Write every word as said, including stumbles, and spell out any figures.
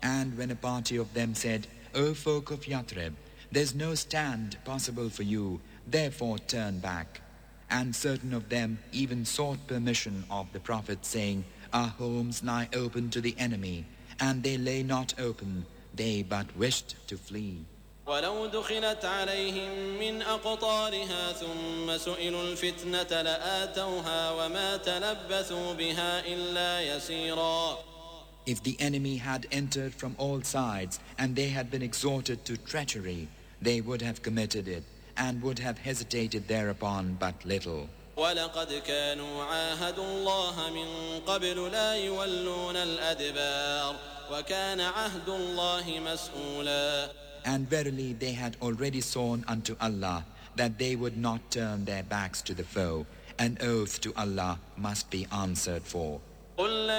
And when a party of them said, O folk of Yathrib, there's no stand possible for you, therefore turn back. And certain of them even sought permission of the Prophet, saying, Our homes lie open to the enemy, and they lay not open, they but wished to flee. ولو دخلت عليهم من أقطارها ثم سئلوا الفتنة لآتوها وما تلبثوا بها إلا يسيرا. If the enemy had entered from all sides and they had been exhorted to treachery, they would have committed it and would have hesitated thereupon but little. ولقد كانوا عاهدوا الله من قبل لا يولون الأدبار وكان عهد الله مسؤولا. And verily they had already sworn unto Allah that they would not turn their backs to the foe. An oath to Allah must be answered for.